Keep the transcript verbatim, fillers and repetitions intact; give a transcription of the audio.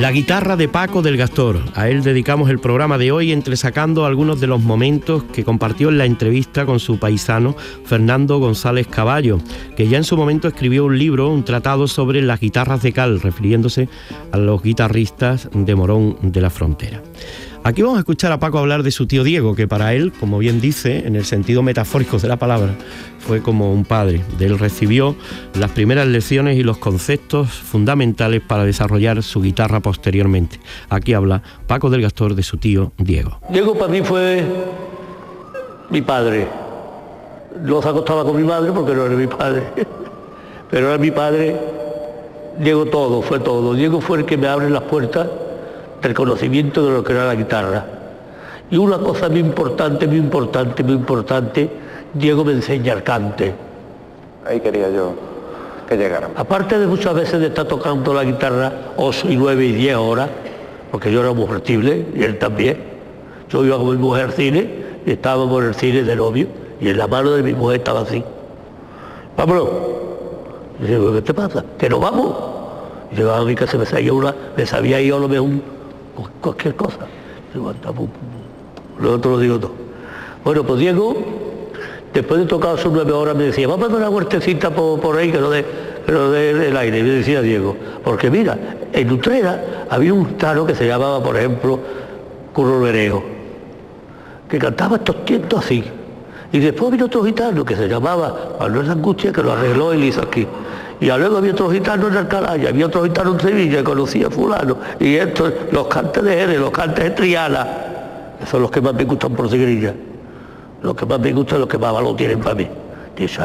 La guitarra de Paco del Gastor. A él dedicamos el programa de hoy, entresacando algunos de los momentos que compartió en la entrevista con su paisano Fernando González Caballo, que ya en su momento escribió un libro, un tratado sobre las guitarras de cal, refiriéndose a los guitarristas de Morón de la Frontera. Aquí vamos a escuchar a Paco hablar de su tío Diego, que para él, como bien dice, en el sentido metafórico de la palabra, fue como un padre. De él recibió las primeras lecciones y los conceptos fundamentales para desarrollar su guitarra posteriormente. Aquí habla Paco del Gastor de su tío Diego. Diego para mí fue mi padre. No se acostaba con mi madre porque no era mi padre, pero era mi padre. Diego todo, fue todo. Diego fue el que me abre las puertas del conocimiento de lo que era la guitarra. Y una cosa muy importante, muy importante, muy importante, Diego me enseña el cante. Ahí quería yo que llegáramos. Aparte de muchas veces de estar tocando la guitarra ocho y nueve y diez horas, porque yo era muy fertible y él también. Yo iba con mi mujer al cine y estábamos en el cine de novio y en la mano de mi mujer estaba así. Vámonos. Y digo, ¿qué te pasa? ¿Que no vamos? Y llegaba a mi casa, me sabía una, me sabía yo a lo mejor cualquier cosa. Luego te lo digo todo. Bueno, pues Diego, después de tocar sus nueve horas, me decía, vamos a dar una huertecita por, por ahí que no dé que no dé el aire. Y me decía Diego, porque mira, en Utrera había un gitano que se llamaba, por ejemplo, Curro Bereo, que cantaba estos tientos así. Y después había otro gitano que se llamaba Manuel Angustia, que lo arregló y lo hizo aquí. Y luego había otro gitano en Alcalá, y había otro gitano en Sevilla, que conocía a fulano. Y estos, los cantes de Jerez, los cantes de Triana, esos son los que más me gustan por Segrilla. Los que más me gustan, los que más valor tienen para mí.